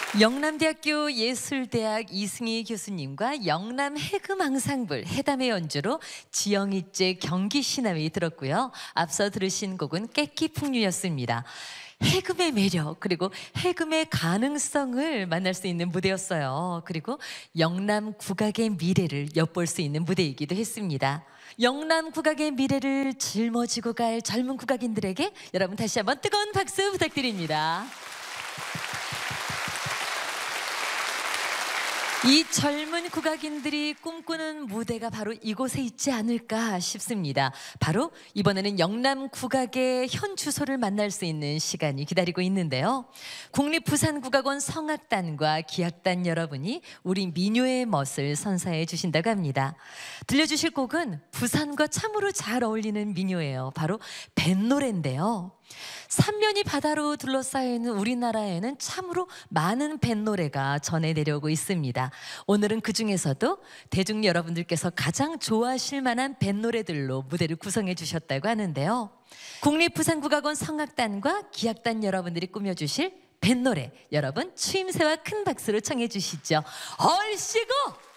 영남대학교 예술대학 이승희 교수님과 영남 해금 앙상블 해담의 연주로 지영이째 경기시남이 들었고요. 앞서 들으신 곡은 깨끼풍류였습니다. 해금의 매력 그리고 해금의 가능성을 만날 수 있는 무대였어요. 그리고 영남 국악의 미래를 엿볼 수 있는 무대이기도 했습니다. 영남 국악의 미래를 짊어지고 갈 젊은 국악인들에게 여러분 다시 한번 뜨거운 박수 부탁드립니다. 이 젊은 국악인들이 꿈꾸는 무대가 바로 이곳에 있지 않을까 싶습니다. 바로 이번에는 영남 국악의 현 주소를 만날 수 있는 시간이 기다리고 있는데요. 국립부산국악원 성악단과 기악단 여러분이 우리 민요의 멋을 선사해 주신다고 합니다. 들려주실 곡은 부산과 참으로 잘 어울리는 민요예요. 바로 뱃노래인데요. 삼면이 바다로 둘러싸여 있는 우리나라에는 참으로 많은 뱃노래가 전해 내려오고 있습니다. 오늘은 그 중에서도 대중 여러분들께서 가장 좋아하실 만한 뱃노래들로 무대를 구성해 주셨다고 하는데요. 국립부산국악원 성악단과 기악단 여러분들이 꾸며주실 뱃노래, 여러분 추임새와 큰 박수로 청해 주시죠. 얼씨구